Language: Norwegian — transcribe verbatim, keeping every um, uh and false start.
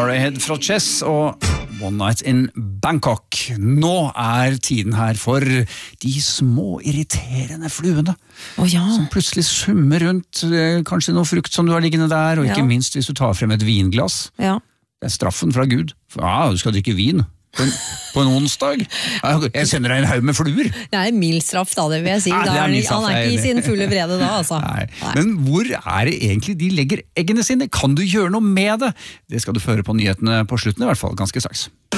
Murray Head fra Chess og One Night in Bangkok. Nå er tiden her for de små irriterende fluene. Oh, ja. Som plutselig summer rundt, kanskje noe frukt som du har liggende der, og ikke ja. minst hvis du tar frem et vinglass. Ja. Det er straffen fra Gud. Ja, du skal drikke vin. På en, på en onsdag? Jeg sender deg en haug med fluer. Det er mild straff da, det vil jeg si. Nei, det er mild straff, han er ikke i sin fulle vrede da, altså. Nei. Men hvor er det egentlig de legger eggene sine? Kan du gjøre noe med det? Det skal du føre på nyhetene på slutten, i hvert fall ganske straks.